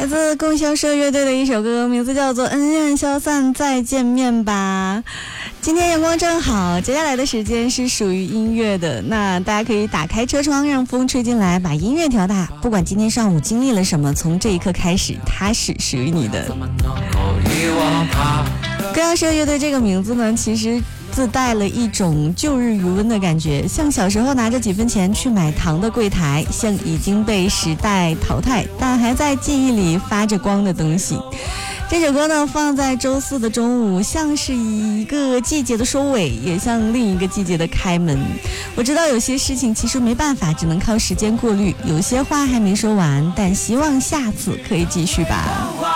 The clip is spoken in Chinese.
来自供销社乐队的一首歌，名字叫做《恩怨消散再见面吧》。今天阳光正好，接下来的时间是属于音乐的，那大家可以打开车窗，让风吹进来，把音乐调大。不管今天上午经历了什么，从这一刻开始，它是属于你的。供销社乐队这个名字呢，其实自带了一种旧日余温的感觉，像小时候拿着几分钱去买糖的柜台，像已经被时代淘汰但还在记忆里发着光的东西。这首歌呢，放在周四的中午，像是一个季节的收尾，也像另一个季节的开门。我知道有些事情其实没办法，只能靠时间过滤，有些话还没说完，但希望下次可以继续吧。